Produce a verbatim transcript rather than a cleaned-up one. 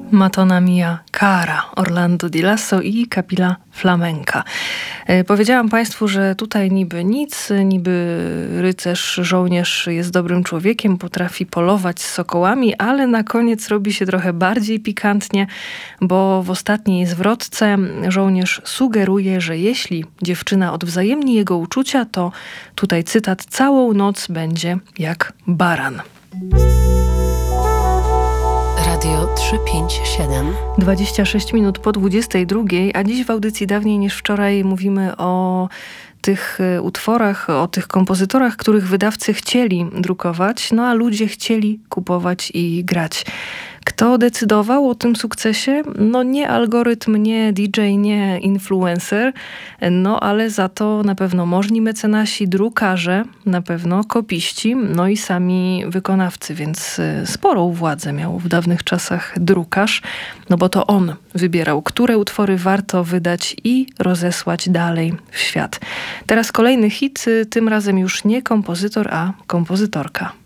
Madonna Mia Cara, Orlando Di Lasso i Capilla Flamenca. E, powiedziałam Państwu, że tutaj niby nic, niby rycerz, żołnierz jest dobrym człowiekiem, potrafi polować z sokołami, ale na koniec robi się trochę bardziej pikantnie, bo w ostatniej zwrotce żołnierz sugeruje, że jeśli dziewczyna odwzajemni jego uczucia, to tutaj cytat, całą noc będzie jak baran. Radio trzysta pięćdziesiąt siedem. dwadzieścia sześć minut po dwudziestej drugiej, a dziś w audycji Dawniej niż wczoraj mówimy o tych utworach, o tych kompozytorach, których wydawcy chcieli drukować, no a ludzie chcieli kupować i grać. Kto decydował o tym sukcesie? No nie algorytm, nie D J, nie influencer, no ale za to na pewno możni mecenasi, drukarze, na pewno kopiści, no i sami wykonawcy, więc sporą władzę miał w dawnych czasach drukarz, no bo to on wybierał, które utwory warto wydać i rozesłać dalej w świat. Teraz kolejny hit, tym razem już nie kompozytor, a kompozytorka.